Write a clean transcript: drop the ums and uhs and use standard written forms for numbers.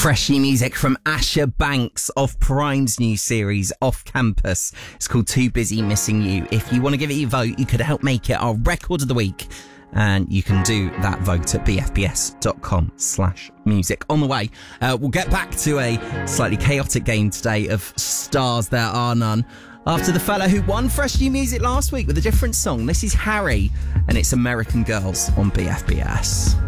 Fresh new music from Asher Banks of Prime's new series, Off Campus. It's called Too Busy Missing You. If you want to give it your vote, you could help make it our record of the week. And you can do that vote at bfbs.com/music. On the way, we'll get back to a slightly chaotic game today of Stars There Are None. After the fella who won Fresh New Music last week with a different song. This is Harry, and it's American Girls on BFBS.